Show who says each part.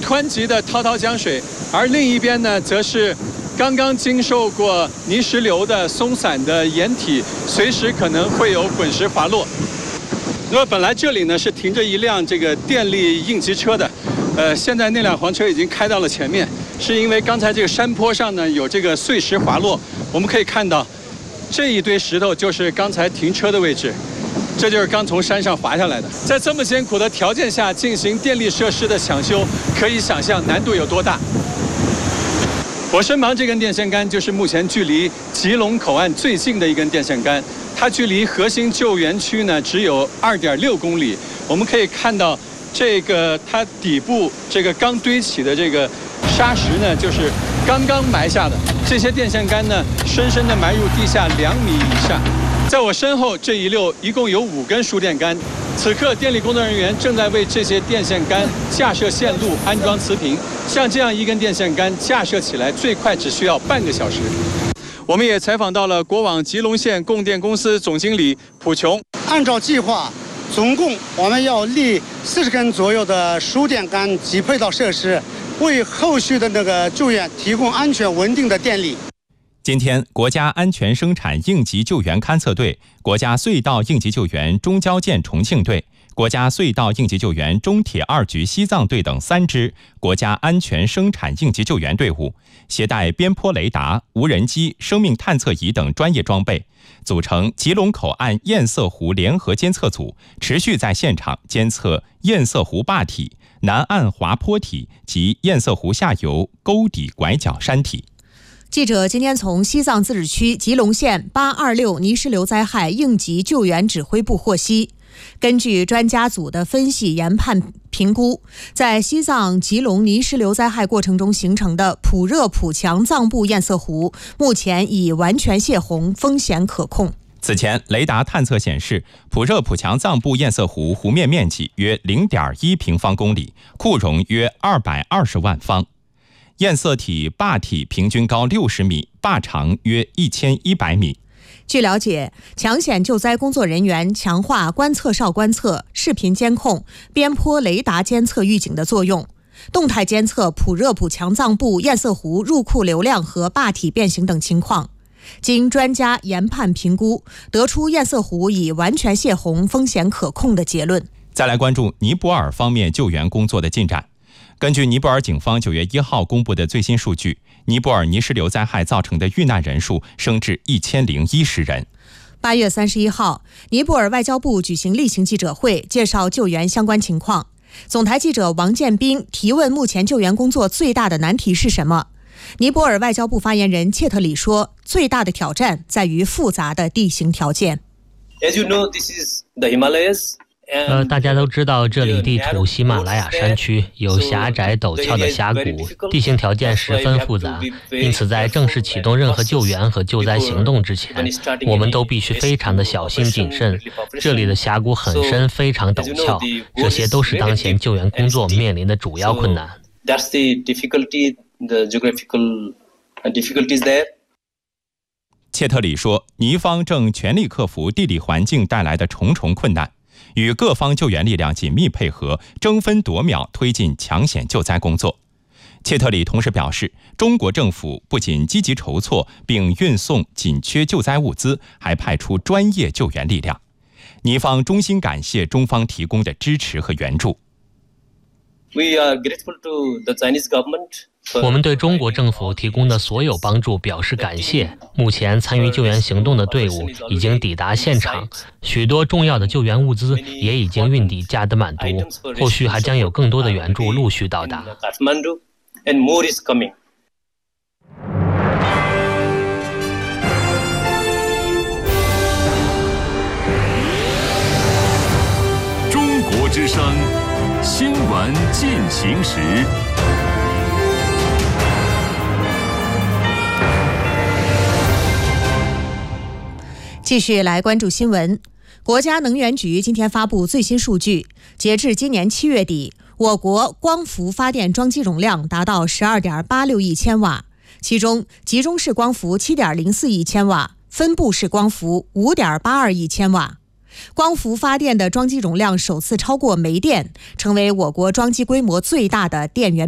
Speaker 1: 湍急的滔滔江水，而另一边呢，则是刚刚经受过泥石流的松散的岩体，随时可能会有滚石滑落。那么本来这里呢是停着一辆这个电力应急车的，现在那辆黄车已经开到了前面，是因为刚才这个山坡上呢有这个碎石滑落，我们可以看到这一堆石头就是刚才停车的位置，这就是刚从山上滑下来的。在这么艰苦的条件下进行电力设施的抢修，可以想象难度有多大。我身旁这根电线杆就是目前距离吉隆口岸最近的一根电线杆，它距离核心救援区呢只有2.6公里。我们可以看到，这个它底部这个刚堆起的这个沙石呢，就是刚刚埋下的。这些电线杆呢，深深地埋入地下2米以下。在我身后这一溜一共有5根输电杆，此刻电力工作人员正在为这些电线杆架设线路、安装磁频。像这样一根电线杆架设起来，最快只需要半个小时。我们也采访到了国网吉隆县供电公司总经理蒲琼。
Speaker 2: 按照计划，总共我们要立40根左右的输电杆及配套设施，为后续的救援提供安全稳定的电力。
Speaker 3: 今天，国家安全生产应急救援勘测队、国家隧道应急救援中交建重庆队、国家隧道应急救援中铁2局西藏队等3支国家安全生产应急救援队伍，携带边坡雷达、无人机、生命探测仪等专业装备，组成吉隆口岸堰塞湖联合监测组，持续在现场监测堰塞湖坝体、南岸滑坡体及堰塞湖下游沟底拐角山体。
Speaker 4: 记者今天从西藏自治区吉隆县826泥石流灾害应急救援指挥部获悉，根据专家组的分析研判评估，在西藏吉隆泥石流灾害过程中形成的普热普强藏布堰塞湖，目前已完全泄洪，风险可控。
Speaker 3: 此前，雷达探测显示，普热普强藏布堰塞湖湖面面积约 0.1 平方公里，库容约220万方。堰塞体坝体平均高60米，坝长约1100米。
Speaker 4: 据了解，抢险救灾工作人员强化观测哨观测、视频监控、边坡雷达监测预警的作用，动态监测普热普强藏布堰塞湖入库流量和坝体变形等情况。经专家研判评估，得出堰塞湖已完全泄洪，风险可控的结论。
Speaker 3: 再来关注尼泊尔方面救援工作的进展。根据尼泊尔警方9月1号公布的最新数据，尼泊尔泥石流灾害造成的遇难人数升至1010人。
Speaker 4: 8月31号，尼泊尔外交部举行例行记者会，介绍救援相关情况。总台记者王建斌提问：目前救援工作最大的难题是什么？尼泊尔外交部发言人切特里说，最大的挑战在于复杂的地形条件。
Speaker 5: As you know, this is the Himalayas.
Speaker 6: 大家都知道，这里地处喜马拉雅山区，有狭窄陡峭的峡谷，地形条件十分复杂，因此在正式启动任何救援和救灾行动之前，我们都必须非常的小心谨慎。这里的峡谷很深，非常陡峭，这些都是当前救援工作面临的主要困难。
Speaker 3: 切特里说，尼方正全力克服地理环境带来的重重困难，与各方救援力量紧密配合，争分夺秒推进抢险救灾工作。切特里同时表示，中国政府不仅积极筹措并运送紧缺救灾物资，还派出专业救援力量。尼方衷心感谢中方提供的支持和援助。
Speaker 5: We are grateful to the Chinese government.
Speaker 6: 我们对中国政府提供的所有帮助表示感谢。目前参与救援行动的队伍已经抵达现场，许多重要的救援物资也已经运抵加德满都，后续还将有更多的援助陆续到达。
Speaker 7: 中国之声新闻进行时。
Speaker 4: 继续来关注新闻。国家能源局今天发布最新数据，截至今年7月底，我国光伏发电装机容量达到 12.86 亿千瓦，其中集中式光伏 7.04 亿千瓦，分布式光伏 5.82 亿千瓦。光伏发电的装机容量首次超过煤电，成为我国装机规模最大的电源